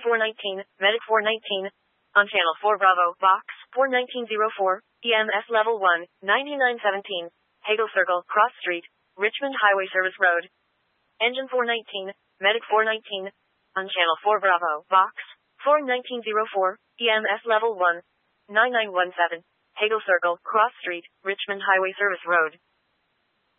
419, Medic 419. On Channel 4 Bravo, Box 41904, EMS Level 1, 9917, Hagel Circle, Cross Street, Richmond Highway Service Road. Engine 419, Medic 419. On Channel 4 Bravo, Box 41904, EMS Level 1, 9917, Hagel Circle, Cross Street, Richmond Highway Service Road.